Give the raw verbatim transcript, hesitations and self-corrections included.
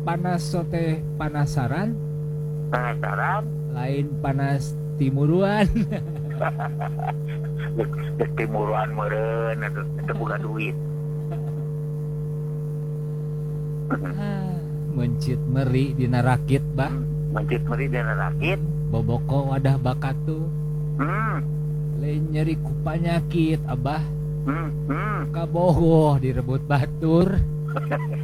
panas sote panasaran Penasaran? lain panas timuruan. Geus timuruan meureun atuh teu boga duit. Mencit meri dina rakit bah. Mencit meri dina rakit. Boboko wadah bakatu. Hmm. Lain nyeri ku panyakit abah. Hmm. Hmm. Kabogoh direbut batur.